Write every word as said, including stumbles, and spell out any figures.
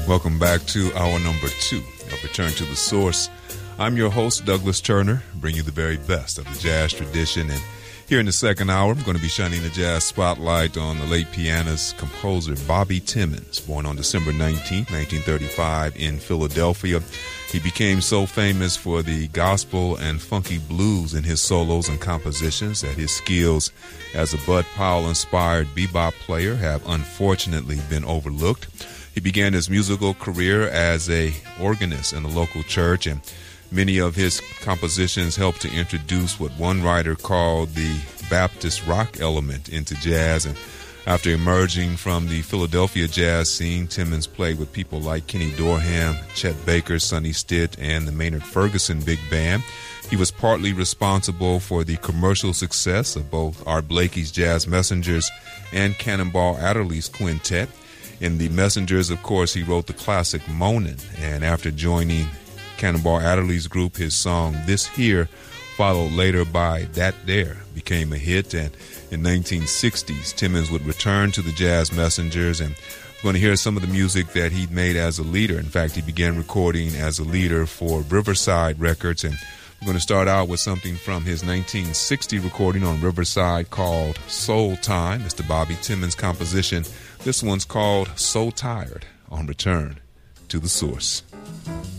Welcome back to hour number two of Return to the Source. I'm your host, Douglas Turner, bringing you the very best of the jazz tradition. And here in the second hour, I'm going to be shining the jazz spotlight on the late pianist, composer Bobby Timmons, born on December nineteenth, nineteen thirty-five in Philadelphia. He became so famous for the gospel and funky blues in his solos and compositions that his skills as a Bud Powell-inspired bebop player have unfortunately been overlooked. He began his musical career as a organist in a local church, and many of his compositions helped to introduce what one writer called the Baptist rock element into jazz. And after emerging from the Philadelphia jazz scene, Timmons played with people like Kenny Dorham, Chet Baker, Sonny Stitt, and the Maynard Ferguson Big Band. He was partly responsible for the commercial success of both Art Blakey's Jazz Messengers and Cannonball Adderley's quintet. In the Messengers, of course, he wrote the classic Moanin', and after joining Cannonball Adderley's group, his song This Here, followed later by That There, became a hit. And in nineteen sixties, Timmons would return to the Jazz Messengers, and we're going to hear some of the music that he made as a leader. In fact, he began recording as a leader for Riverside Records, and we're going to start out with something from his nineteen sixty recording on Riverside called Soul Time. It's the Bobby Timmons composition. This one's called So Tired, on Return to the Source.